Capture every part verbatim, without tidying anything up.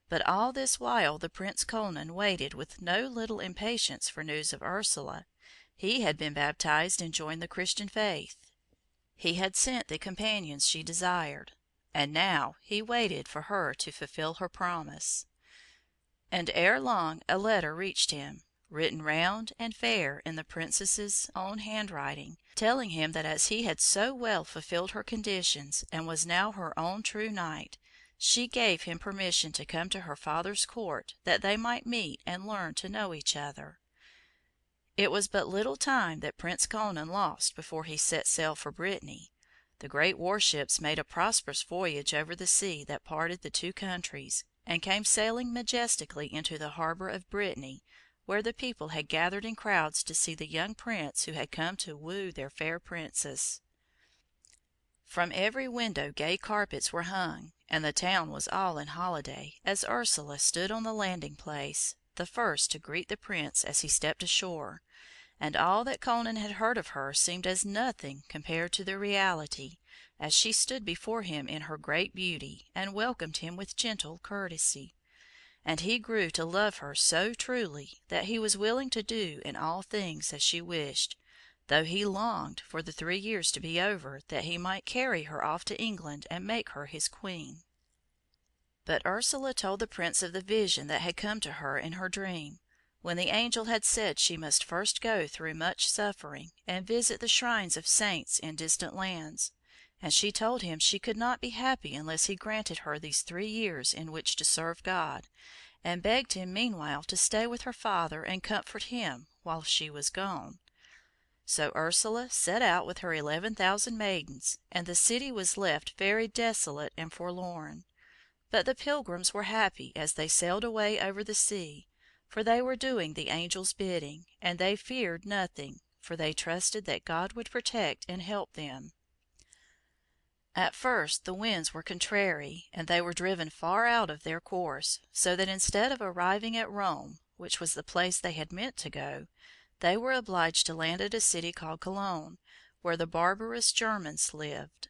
But all this while the Prince Conan waited with no little impatience for news of Ursula. He had been baptized and joined the Christian faith. He had sent the companions she desired, and now he waited for her to fulfil her promise. And ere long a letter reached him, written round and fair in the Princess's own handwriting, telling him that as he had so well fulfilled her conditions, and was now her own true knight, she gave him permission to come to her father's court that they might meet and learn to know each other. It was but little time that Prince Conan lost before he set sail for Brittany. The great warships made a prosperous voyage over the sea that parted the two countries, and came sailing majestically into the harbor of Brittany, where the people had gathered in crowds to see the young prince who had come to woo their fair princess. From every window gay carpets were hung, and the town was all in holiday, as Ursula stood on the landing place, the first to greet the prince as he stepped ashore, and all that Conan had heard of her seemed as nothing compared to the reality, as she stood before him in her great beauty, and welcomed him with gentle courtesy. And he grew to love her so truly that he was willing to do in all things as she wished, though he longed for the three years to be over, that he might carry her off to England and make her his queen. But Ursula told the prince of the vision that had come to her in her dream, when the angel had said she must first go through much suffering, and visit the shrines of saints in distant lands, and she told him she could not be happy unless he granted her these three years in which to serve God, and begged him meanwhile to stay with her father and comfort him while she was gone. So Ursula set out with her eleven thousand maidens, and the city was left very desolate and forlorn. But the pilgrims were happy as they sailed away over the sea, for they were doing the angel's bidding, and they feared nothing, for they trusted that God would protect and help them. At first the winds were contrary, and they were driven far out of their course, so that instead of arriving at Rome, which was the place they had meant to go, they were obliged to land at a city called Cologne, where the barbarous Germans lived.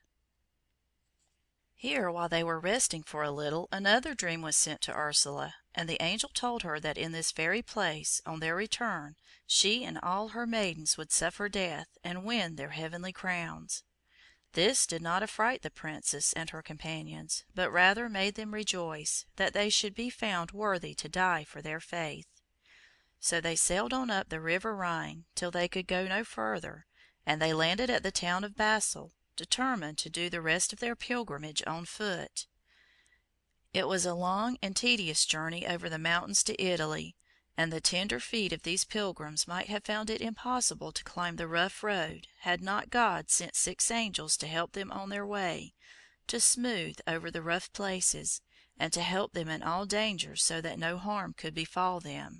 Here, while they were resting for a little, another dream was sent to Ursula, and the angel told her that in this very place, on their return, she and all her maidens would suffer death and win their heavenly crowns. This did not affright the princess and her companions, but rather made them rejoice that they should be found worthy to die for their faith. So they sailed on up the river Rhine till they could go no further, and they landed at the town of Basel, determined to do the rest of their pilgrimage on foot. It was a long and tedious journey over the mountains to Italy, and the tender feet of these pilgrims might have found it impossible to climb the rough road had not God sent six angels to help them on their way, to smooth over the rough places, and to help them in all dangers so that no harm could befall them.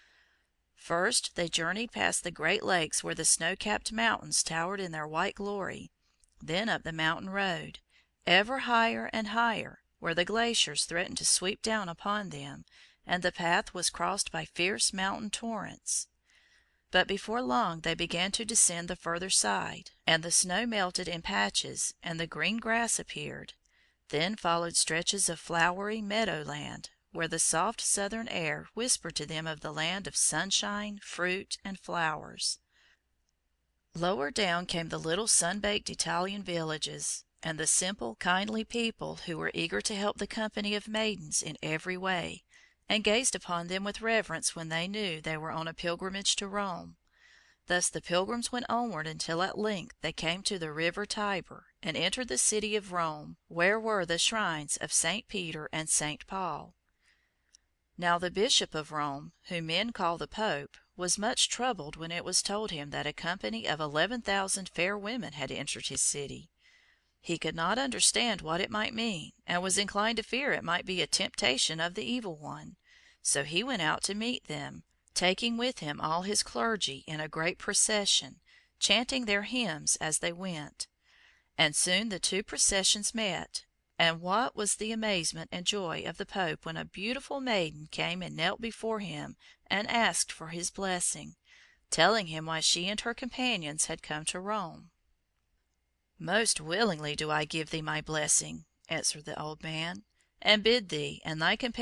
First they journeyed past the great lakes where the snow-capped mountains towered in their white glory, then up the mountain road, ever higher and higher, where the glaciers threatened to sweep down upon them, and the path was crossed by fierce mountain torrents. But before long they began to descend the further side, and the snow melted in patches, and the green grass appeared. Then followed stretches of flowery meadowland, where the soft southern air whispered to them of the land of sunshine, fruit, and flowers. Lower down came the little sun-baked Italian villages, and the simple, kindly people who were eager to help the company of maidens in every way, and gazed upon them with reverence when they knew they were on a pilgrimage to Rome. Thus the pilgrims went onward until at length they came to the river Tiber, and entered the city of Rome, where were the shrines of Saint Peter and Saint Paul. Now the Bishop of Rome, whom men call the Pope, was much troubled when it was told him that a company of eleven thousand fair women had entered his city. He could not understand what it might mean, and was inclined to fear it might be a temptation of the evil one. So he went out to meet them, taking with him all his clergy in a great procession, chanting their hymns as they went. And soon the two processions met, and what was the amazement and joy of the Pope when a beautiful maiden came and knelt before him and asked for his blessing, telling him why she and her companions had come to Rome. "Most willingly do I give thee my blessing," answered the old man, "and bid thee and thy companions